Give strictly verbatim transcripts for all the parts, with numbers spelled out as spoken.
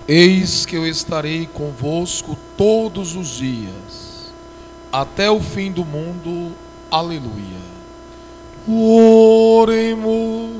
Eis que eu estarei convosco todos os dias, até o fim do mundo. Aleluia. Oremos.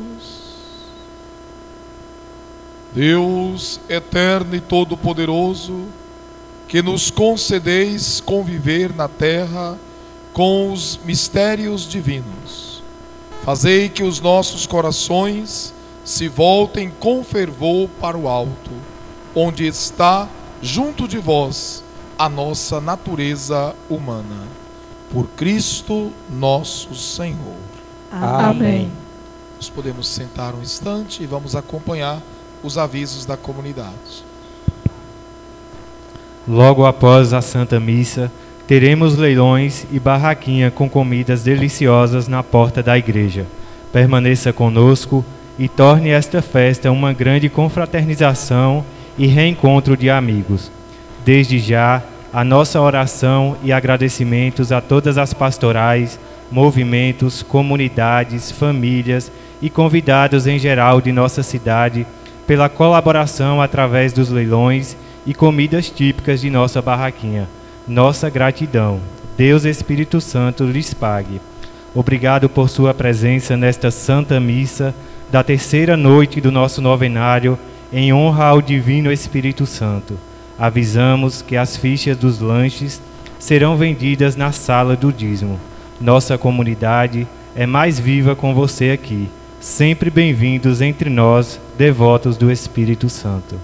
Deus eterno e todo-poderoso, que nos concedeis conviver na terra com os mistérios divinos, fazei que os nossos corações se voltem com fervor para o alto, onde está junto de vós a nossa natureza humana. Por Cristo nosso Senhor. Amém. Nós podemos sentar um instante e vamos acompanhar os avisos da comunidade. Logo após a Santa Missa, teremos leilões e barraquinha com comidas deliciosas na porta da igreja. Permaneça conosco e torne esta festa uma grande confraternização e reencontro de amigos. Desde já, a nossa oração e agradecimentos a todas as pastorais, movimentos, comunidades, famílias e convidados em geral de nossa cidade pela colaboração através dos leilões e comidas típicas de nossa barraquinha. Nossa gratidão. Deus Espírito Santo lhes pague. Obrigado por sua presença nesta Santa Missa da terceira noite do nosso novenário, em honra ao Divino Espírito Santo. Avisamos que as fichas dos lanches serão vendidas na sala do dízimo. Nossa comunidade é mais viva com você aqui. Sempre bem-vindos entre nós, devotos do Espírito Santo.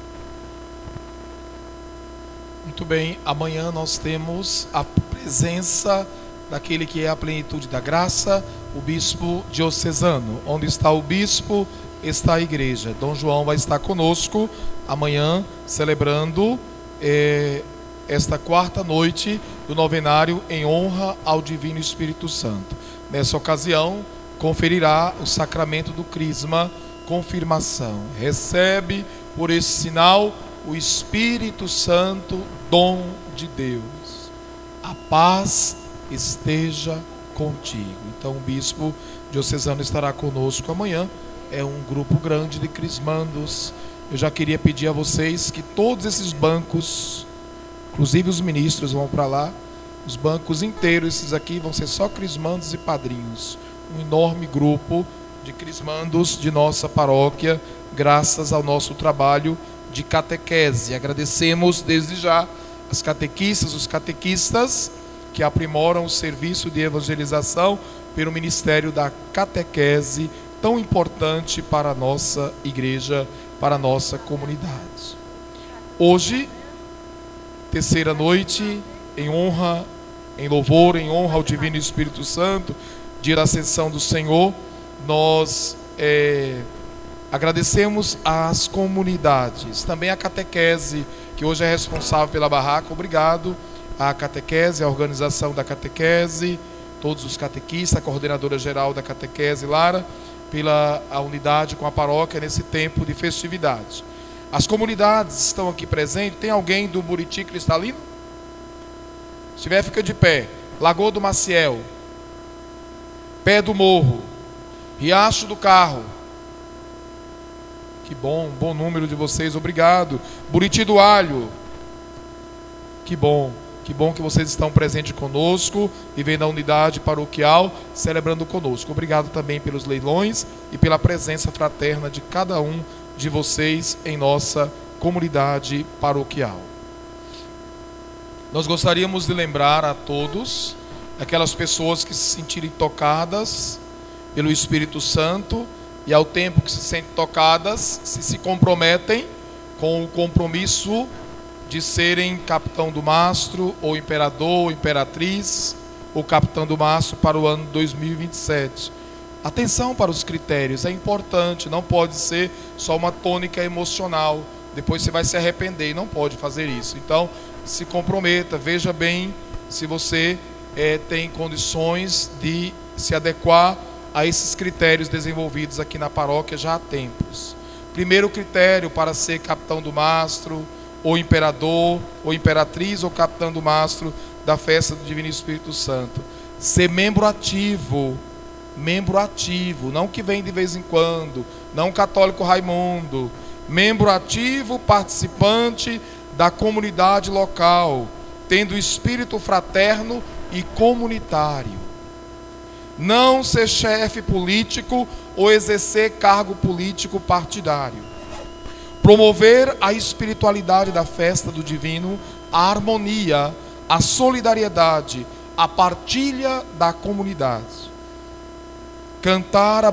Muito bem, amanhã nós temos a presença daquele que é a plenitude da graça, o bispo diocesano. Onde está o bispo, está a igreja. Dom João vai estar conosco amanhã, celebrando eh, esta quarta noite do novenário em honra ao Divino Espírito Santo. Nessa ocasião, conferirá o sacramento do crisma, confirmação. Recebe por esse sinal o Espírito Santo, dom de Deus. A paz esteja contigo. Então o bispo diocesano estará conosco amanhã. É um grupo grande de crismandos. Eu já queria pedir a vocês que todos esses bancos, inclusive os ministros vão para lá, os bancos inteiros, esses aqui vão ser só crismandos e padrinhos. Um enorme grupo de crismandos de nossa paróquia, graças ao nosso trabalho de catequese. Agradecemos desde já as catequistas, os catequistas que aprimoram o serviço de evangelização pelo Ministério da Catequese, tão importante para a nossa igreja, para a nossa comunidade. Hoje, terceira noite, em honra, em louvor, em honra ao Divino Espírito Santo, dia da Ascensão do Senhor, nós é, agradecemos às comunidades, também a catequese, que hoje é responsável pela barraca. Obrigado à catequese, à organização da catequese, todos os catequistas, a coordenadora geral da catequese, Lara, pela a unidade com a paróquia nesse tempo de festividade. As comunidades estão aqui presentes. Tem alguém do Buriti Cristalino? Se tiver, fica de pé. Lagoa do Maciel, Pé do Morro, Riacho do Carro. Que bom, bom número de vocês, obrigado. Buriti do Alho. Que bom, que bom que vocês estão presentes conosco, vivendo a unidade paroquial, celebrando conosco. Obrigado também pelos leilões e pela presença fraterna de cada um de vocês em nossa comunidade paroquial. Nós gostaríamos de lembrar a todos, aquelas pessoas que se sentirem tocadas pelo Espírito Santo, e ao tempo que se sentem tocadas, se se comprometem com o compromisso de serem capitão do mastro, ou imperador, ou imperatriz, ou capitão do mastro para o ano dois mil e vinte e sete. Atenção para os critérios, é importante, não pode ser só uma tônica emocional, depois você vai se arrepender, e não pode fazer isso. Então, se comprometa, veja bem se você é, tem condições de se adequar a esses critérios desenvolvidos aqui na paróquia já há tempos. Primeiro critério para ser capitão do mastro, ou imperador, ou imperatriz, ou capitão do mastro da festa do Divino Espírito Santo: ser membro ativo, membro ativo, não que vem de vez em quando, não católico Raimundo, membro ativo, participante da comunidade local, tendo espírito fraterno e comunitário. Não ser chefe político ou exercer cargo político partidário. Promover a espiritualidade da festa do divino, a harmonia, a solidariedade, a partilha da comunidade. Cantar a